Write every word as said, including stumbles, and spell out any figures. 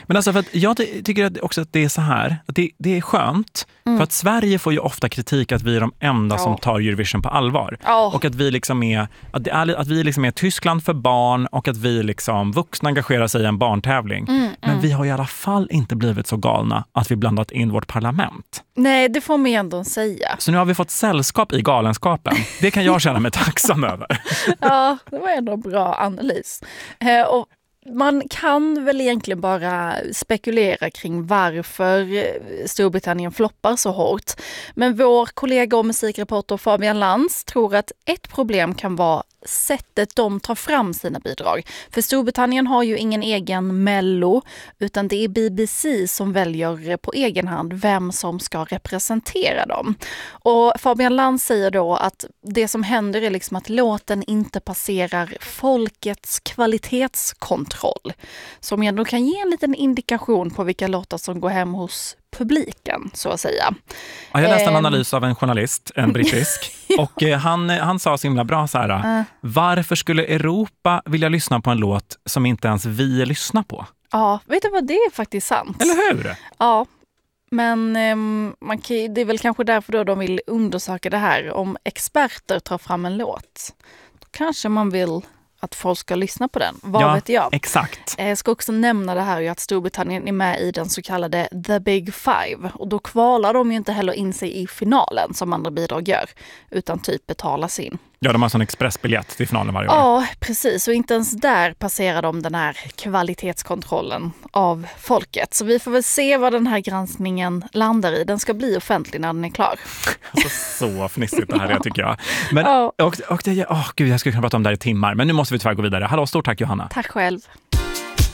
Men alltså för att jag ty- tycker att också att det är så här, att det, det är skönt mm. för att Sverige får ju ofta kritik att vi är de enda oh. som tar Eurovision på allvar. Oh. Och att vi liksom är att, det är, att vi liksom är Tyskland för barn och att vi liksom vuxna engagerar sig i en barntävling. Mm, Men mm. vi har i alla fall inte blivit så galna att vi blandat in vårt parlament. Nej, det får man ändå säga. Så nu har vi fått sällskap i galenskapen. Det kan jag känna mig tacksam över. Ja, det var ändå en bra analys. Eh, och man kan väl egentligen bara spekulera kring varför Storbritannien floppar så hårt. Men vår kollega och musikreporter Fabian Lantz tror att ett problem kan vara sättet de tar fram sina bidrag. För Storbritannien har ju ingen egen mello, utan det är B B C som väljer på egen hand vem som ska representera dem. Och Fabian Lantz säger då att det som händer är liksom att låten inte passerar folkets kvalitetskontroll. Som ändå kan ge en liten indikation på vilka låtar som går hem hos publiken, så att säga. Ja, jag läste en analys av en journalist, en brittisk. ja. Och eh, han, han sa så himla bra så här. Uh. Varför skulle Europa vilja lyssna på en låt som inte ens vi lyssnar på? Ja, vet du vad, det är faktiskt sant. Eller hur? Ja, men eh, man kan, det är väl kanske därför då de vill undersöka det här. Om experter tar fram en låt, då kanske man vill att folk ska lyssna på den. Vad ja, vet jag? Exakt. Jag ska också nämna det här ju att Storbritannien är med i den så kallade The Big Five. Och då kvalar de ju inte heller in sig i finalen som andra bidrag gör. Utan typ betalas in. Ja, de har en expressbiljett till finalen varje år. Ja, precis. Och inte ens där passerar de den här kvalitetskontrollen av folket. Så vi får väl se vad den här granskningen landar i. Den ska bli offentlig när den är klar. Alltså, så fnissigt det här är, tycker jag. Men, ja. och, och det, oh, gud, jag skulle kunna prata om det här i timmar. Men nu måste vi tyvärr gå vidare. Hallå, stort tack Johanna. Tack själv.